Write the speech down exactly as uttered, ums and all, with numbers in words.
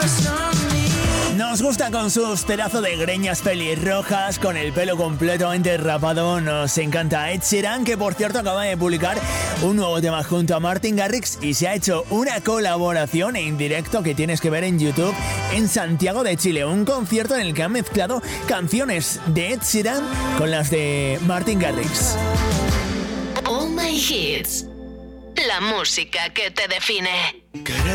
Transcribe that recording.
Nos gusta con sus pedazos de greñas pelirrojas, con el pelo completamente rapado. Nos encanta Ed Sheeran, que por cierto acaba de publicar un nuevo tema junto a Martin Garrix y se ha hecho una colaboración en directo que tienes que ver en YouTube en Santiago de Chile. Un concierto en el que han mezclado canciones de Ed Sheeran con las de Martin Garrix. All My Hits, la música que te define.